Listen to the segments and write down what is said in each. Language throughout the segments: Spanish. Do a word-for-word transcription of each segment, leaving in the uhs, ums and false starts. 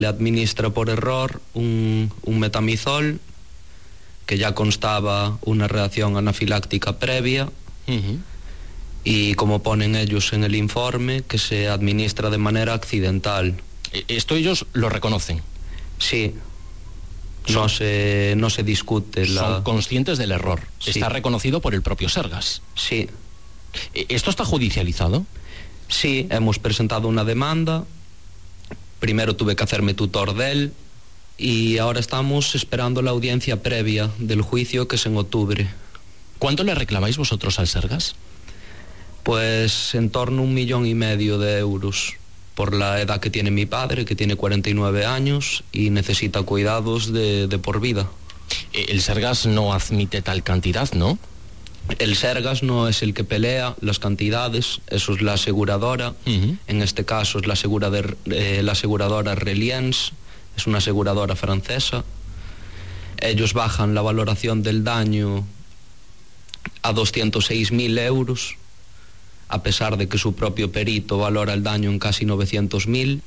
Le administra por error un, un metamizol que ya constaba una reacción anafiláctica previa. Uh-huh. Y como ponen ellos en el informe, que se administra de manera accidental. ¿Esto ellos lo reconocen? Sí. No se, no se discute. La... Son conscientes del error. Sí. Está reconocido por el propio Sergas. Sí. ¿Esto está judicializado? Sí, hemos presentado una demanda. Primero tuve que hacerme tutor de él y ahora estamos esperando la audiencia previa del juicio, que es en octubre. ¿Cuánto le reclamáis vosotros al Sergas? Pues en torno a un millón y medio de euros, por la edad que tiene mi padre, que tiene cuarenta y nueve años y necesita cuidados de, de por vida. El Sergas no admite tal cantidad, ¿no? El Sergas no es el que pelea las cantidades, eso es la aseguradora. Uh-huh. En este caso es la, asegura de, eh, la aseguradora Reliance, es una aseguradora francesa. Ellos bajan la valoración del daño a doscientos seis mil euros, a pesar de que su propio perito valora el daño en casi novecientos mil.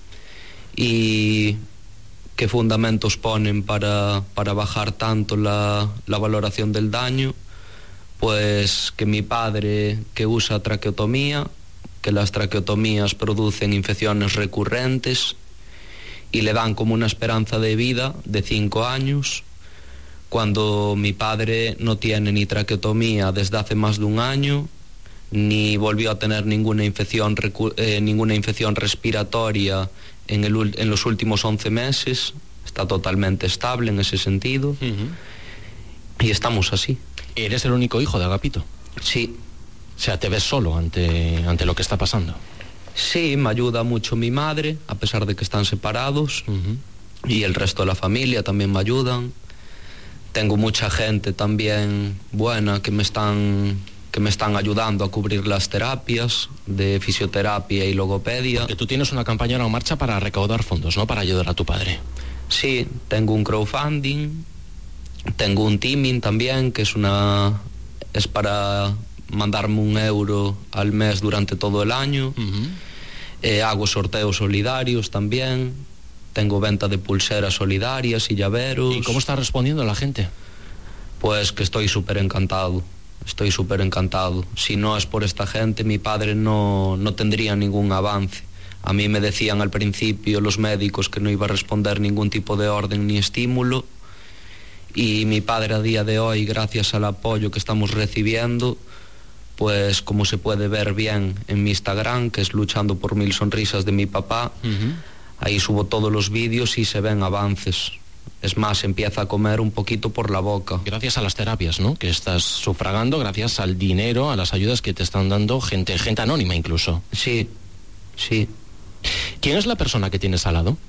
¿Y qué fundamentos ponen para, para bajar tanto la, la valoración del daño? Pues que mi padre, que usa traqueotomía, que las traqueotomías producen infecciones recurrentes y le dan como una esperanza de vida de cinco años, cuando mi padre no tiene ni traqueotomía desde hace más de un año, ni volvió a tener ninguna infección, eh, ninguna infección respiratoria en, el, en los últimos once meses, está totalmente estable en ese sentido. Uh-huh. Y estamos así. ¿Eres el único hijo de Agapito? Sí. O sea, ¿te ves solo ante, ante lo que está pasando? Sí, me ayuda mucho mi madre, a pesar de que están separados. Uh-huh. Y el resto de la familia también me ayudan. Tengo mucha gente también buena que me están... que me están ayudando a cubrir las terapias de fisioterapia y logopedia. Porque tú tienes una campaña en marcha para recaudar fondos, ¿no? Para ayudar a tu padre. Sí, tengo un crowdfunding, tengo un teaming también, que es una es para mandarme un euro al mes durante todo el año. Uh-huh. Eh, hago sorteos solidarios también, tengo venta de pulseras solidarias y llaveros. ¿Y cómo está respondiendo la gente? Pues que estoy súper encantado. Estoy súper encantado. Si no es por esta gente, mi padre no, no tendría ningún avance. A mí me decían al principio los médicos que no iba a responder ningún tipo de orden ni estímulo. Y mi padre a día de hoy, gracias al apoyo que estamos recibiendo, pues como se puede ver bien en mi Instagram, que es Luchando por Mil Sonrisas de mi papá, uh-huh. Ahí subo todos los vídeos y se ven avances. Es más, empieza a comer un poquito por la boca. Gracias a las terapias, ¿no?, que estás sufragando, gracias al dinero, a las ayudas que te están dando gente, gente anónima incluso. Sí, sí. ¿Quién es la persona que tienes al lado?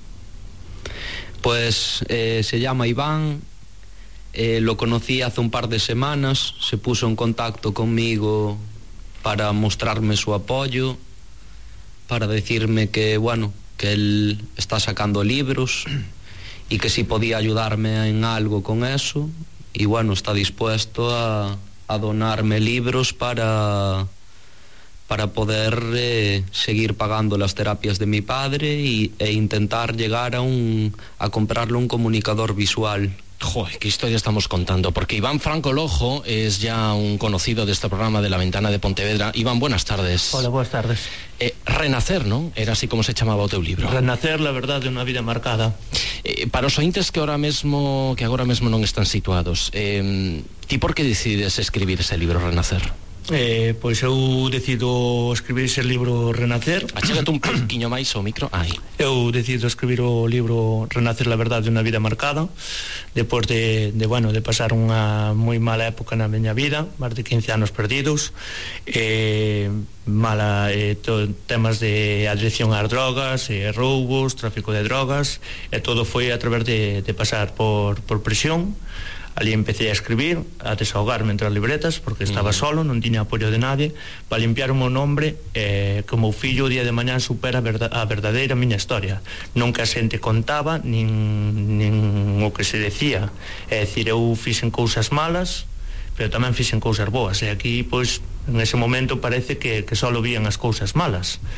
Pues eh, se llama Iván, eh, lo conocí hace un par de semanas, se puso en contacto conmigo para mostrarme su apoyo, para decirme que, bueno, que él está sacando libros y que si podía ayudarme en algo con eso, y bueno, está dispuesto a, a donarme libros para, para poder eh, seguir pagando las terapias de mi padre y, e intentar llegar a, un, a comprarle un comunicador visual. Joder, qué historia estamos contando, porque Iván Franco Lojo es ya un conocido de este programa de La Ventana de Pontevedra. Iván, buenas tardes. Hola, buenas tardes. Eh, Renacer, ¿no? Era así como se chamaba o teu libro. Renacer, la verdad de unha vida marcada. Eh, para os ointes que ahora mesmo que agora mesmo non están situados, eh, ti por que decides escribir ese libro, Renacer? Eh, pois eu decido escribir ese libro Renacer. Achégate un pouquiño máis ao micro. Ai. Eu decido escribir o libro Renacer, la verdad de unha vida marcada, depois de, de, bueno, de pasar unha moi mala época na miña vida, máis de quince anos perdidos, eh, mala, eh, to, temas de adicción ás drogas, eh, roubos, tráfico de drogas, e todo foi a través de, de pasar por, por prisión. Ali empecé a escribir, a desahogarme entre as libretas, porque estaba uh-huh. solo, non tiña apoio de nadie, para limpiar o meu nombre, eh, que o meu fillo o día de mañán supera a, verda, a verdadeira miña historia. Non que a xente contaba, nin, nin o que se decía. É dicir, eu fixen cousas malas, pero tamén fixen cousas boas, e aquí, pois, en ese momento parece que, que só vían as cousas malas.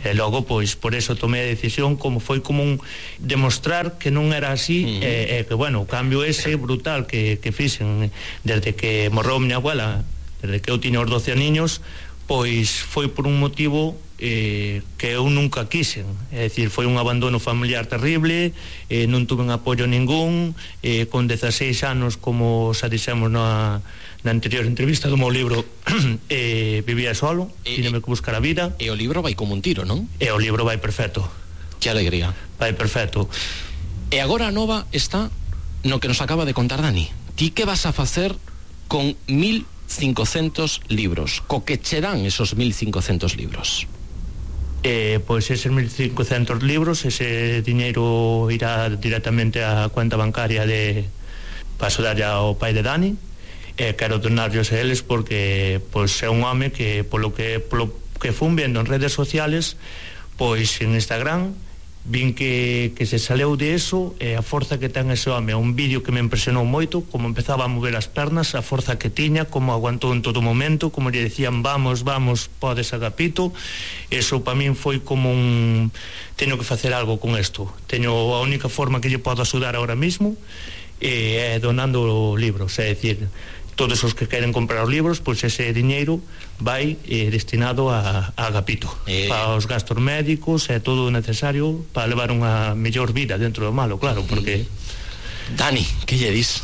E logo, pois, por eso tomei a decisión, como foi como un demostrar que non era así, uh-huh. e, e que, bueno, o cambio ese brutal que, que fixen desde que morreu miña abuela, desde que eu tiña os doce niños, pois foi por un motivo eh, que eu nunca quixen, é dicir, foi un abandono familiar terrible, eh, non tuve un apoio ningún, eh, con dezaseis anos, como xa dixemos na, na anterior entrevista do meu libro, eh, vivía solo, e, tineme que buscar a vida. E o libro vai como un tiro, non? E o libro vai perfecto. Que alegría. Vai perfecto. E agora a nova está no que nos acaba de contar Dani. Ti que vas a facer con mil cincocentos libros? Co que che dan esos mil cincocentos libros? Eh, pois eses mil cincocentos libros, ese diñeiro irá directamente á cuenta bancaria de para axudar ao pai de Dani, e eh, quero donarlos a eles porque pois é un home que polo que polo que fun vendo en redes sociales, pois en Instagram vin que, que se saleu de eso, e a forza que ten ese home, un vídeo que me impresionou moito, como empezaba a mover as pernas, a forza que tiña, como aguantou en todo momento, como lle decían vamos, vamos, podes Agapito. Eso para min foi como un teño que facer algo con isto, teño a única forma que lle podo axudar ahora mismo é eh, donando libros, é dicir, todos os que queren comprar os libros, pois ese diñeiro vai eh, destinado a, a Agapito, eh... para os gastos médicos e todo o necesario para levar unha mellor vida dentro do malo, claro, porque... Dani, que lle dis?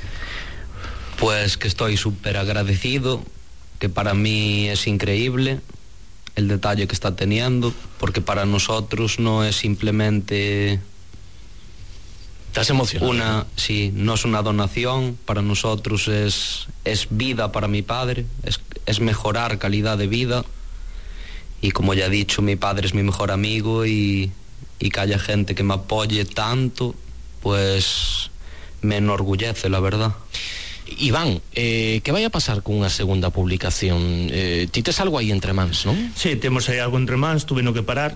Pues que estoy súper agradecido, que para mí es increíble el detalle que está teniendo, porque para nosotros no es simplemente... ¿Estás emocionado? Una, sí, no es una donación, para nosotros es, es vida para mi padre, es, es mejorar calidad de vida, y como ya he dicho, mi padre es mi mejor amigo, y, y que haya gente que me apoye tanto, pues me enorgullece, la verdad. Iván, eh, que vai a pasar con unha segunda publicación? Eh, ti tes algo aí entre mans, non? Sí, temos aí algo entre mans, tuve no que parar,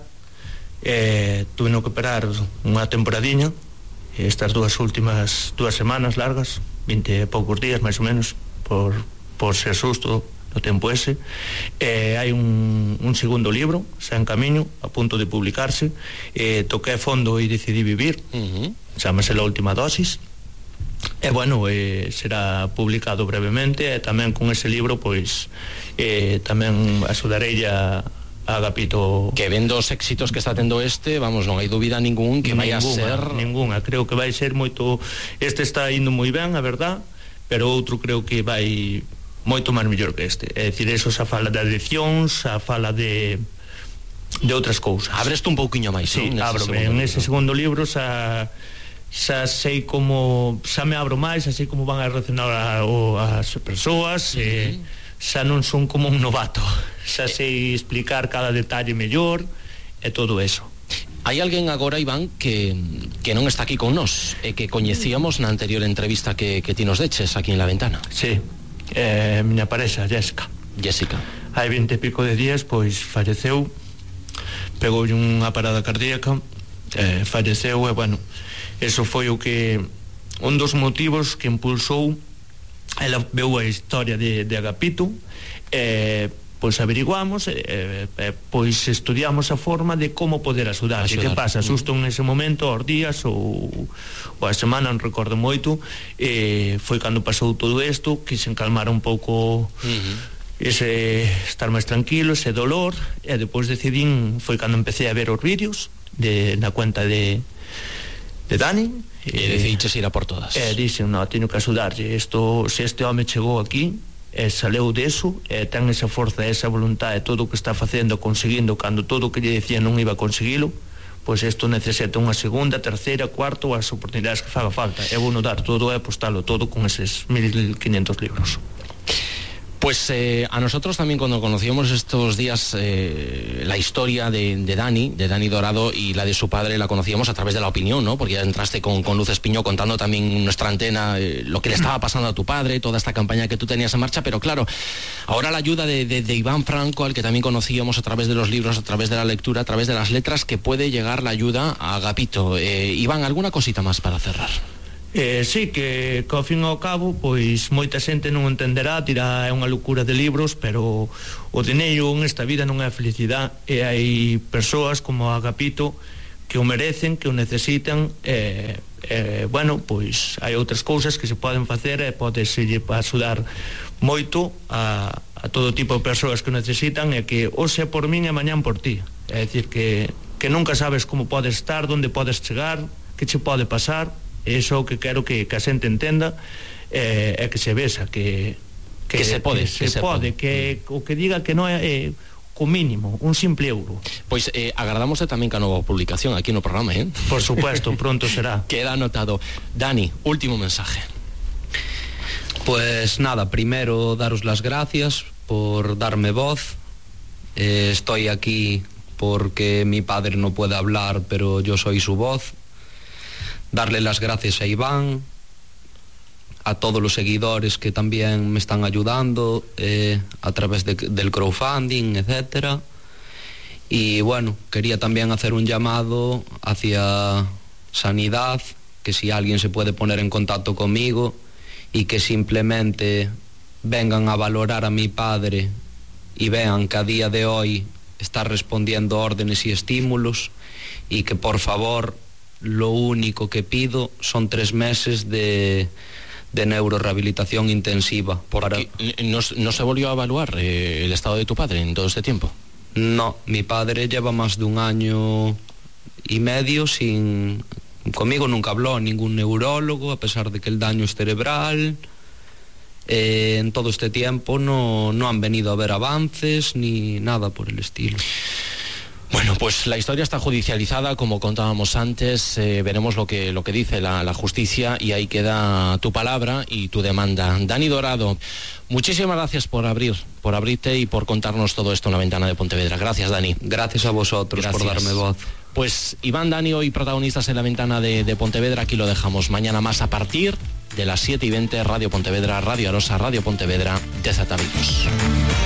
eh, tuve no que parar unha temporadiña, estas dúas últimas dúas semanas largas, vinte e poucos días máis ou menos, por, por ser susto no tempo ese. Eh, hai un, un segundo libro xa en camiño, a punto de publicarse. eh, toqué fondo e decidí vivir, uh-huh. chamase La Última Dosis, e bueno, eh, será publicado brevemente, e tamén con ese libro pois eh, tamén axudarei a a Agapito, que vendo os éxitos que está tendo este, vamos, non hai dúbida ningún que vai a ser ninguna, creo que vai ser moito, este está indo moi ben, a verdad, pero outro creo que vai moito máis mellor que este, é dicir, eso xa fala de adiccións, xa fala de de outras cousas. Abreste un pouquiño máis, sí, non? Ábrome, en ese segundo libro xa xa sei como, xa me abro máis, así como van a reaccionar a, o, as persoas, uh-huh. e xa non son como un novato, xa sei explicar cada detalle mellor e todo eso. Hai alguén agora, Iván, que, que non está aquí con nós, e que coñecíamos na anterior entrevista que, que ti nos deches aquí en La Ventana. Sí, eh, miña parexa, Jessica. Jessica. Hai vinte e pico de días, pois falleceu, pegou unha parada cardíaca, eh, falleceu, e bueno, eso foi o que, un dos motivos que impulsou. Ela veu a historia de, de Agapito, eh, pois averiguamos, eh, eh, pois estudiamos a forma de como poder axudar. E que pasa, xusto en ese momento, aos días ou, ou a semana, non recordo moito, eh, foi cando pasou todo isto, que se encalmara un pouco uh-huh. ese estar máis tranquilo, ese dolor, e depois decidín, foi cando empecé a ver os vídeos de, na cuenta de, de Dani. E decidiches ir a por todas. E dixen, no, teño que axudarlle. Isto, se este home chegou aquí e saleu deso, e ten esa forza, esa voluntade, todo o que está facendo, conseguindo, cando todo o que lle decía non iba a conseguilo, pois isto necesita unha segunda, terceira, cuarta, ou as oportunidades que faga falta. E vou no dar todo e apostalo todo con eses mil quinientos libros. Pues eh, a nosotros también, cuando conocíamos estos días eh, la historia de, de Dani, de Dani Dorado, y la de su padre, la conocíamos a través de La Opinión, ¿no? Porque ya entraste con, con Luz Espiñó contando también en nuestra antena eh, lo que le estaba pasando a tu padre, toda esta campaña que tú tenías en marcha, pero claro, ahora la ayuda de, de, de Iván Franco, al que también conocíamos a través de los libros, a través de la lectura, a través de las letras, que puede llegar la ayuda a Agapito. Eh, Iván, ¿alguna cosita más para cerrar? Eh, sí, que, que ao fin e ao cabo pois moita xente non entenderá, dirá é unha locura de libros, pero o dineiro nesta vida non é felicidade, e hai persoas como Agapito que o merecen, que o necesitan, e, e bueno, pois hai outras cousas que se poden facer e pode selle axudar moito a, a todo tipo de persoas que o necesitan, e que hoxe por min e mañán por ti, é dicir que, que nunca sabes como podes estar, onde podes chegar, que che pode pasar. Iso que quero que, que a xente entenda, é eh, que se vesa que, que, que se pode, que, que se, se pode. pode, que o que diga que non é eh, co mínimo, un simple euro. Pois eh, agardamos tamén ca nova publicación aquí no programa, eh? Por supuesto, pronto será. Queda anotado. Dani, último mensaje. Pues nada, primero daros las gracias por darme voz. Eh, estoy aquí porque mi padre no puede hablar, pero yo soy su voz. Darle las gracias a Iván, a todos los seguidores que también me están ayudando eh, a través de, del crowdfunding, etcétera. Y bueno, quería también hacer un llamado hacia Sanidad, que si alguien se puede poner en contacto conmigo y que simplemente vengan a valorar a mi padre y vean que a día de hoy está respondiendo órdenes y estímulos, y que por favor lo único que pido son tres meses de, de neurorehabilitación intensiva. Porque para... ¿no, ¿No se volvió a evaluar eh, el estado de tu padre en todo este tiempo? No, mi padre lleva más de un año y medio sin... Conmigo nunca habló ningún neurólogo, a pesar de que el daño es cerebral. Eh, en todo este tiempo no, no han venido a ver avances ni nada por el estilo. Bueno, pues la historia está judicializada, como contábamos antes, eh, veremos lo que, lo que dice la, la justicia, y ahí queda tu palabra y tu demanda. Dani Dorado, muchísimas gracias por abrir, por abrirte y por contarnos todo esto en La Ventana de Pontevedra. Gracias, Dani. Gracias a vosotros. Gracias por darme voz. Pues Iván, Dani, hoy protagonistas en La Ventana de, de Pontevedra, aquí lo dejamos. Mañana más a partir de las siete y veinte, Radio Pontevedra, Radio Arosa, Radio Pontevedra, desde Atavidos.